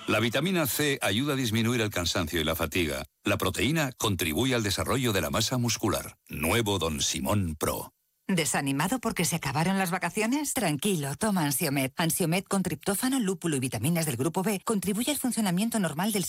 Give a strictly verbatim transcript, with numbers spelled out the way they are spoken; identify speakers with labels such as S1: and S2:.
S1: La vitamina C ayuda a disminuir el cansancio y la fatiga. La proteína contribuye al desarrollo de la masa muscular. Nuevo Don Simón Pro.
S2: ¿Desanimado porque se acabaron las vacaciones? Tranquilo, toma Ansiomed. Ansiomed con triptófano, lúpulo y vitaminas del grupo B contribuye al funcionamiento normal del